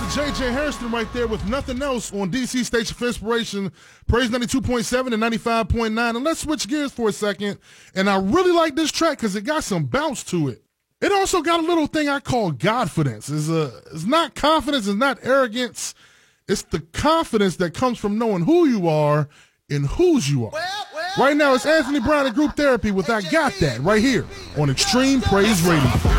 Mr. J.J. Harrison right there with Nothing Else on DC Station for Inspiration, Praise 92.7 and 95.9. And let's switch gears for a second. And I really like this track because it got some bounce to it. It also got a little thing I call Godfidence. It's not confidence, it's not arrogance. It's the confidence that comes from knowing who you are and whose you are. Right now, it's Anthony Brown and Group Therapy with I Got That right here on Extreme Praise Radio.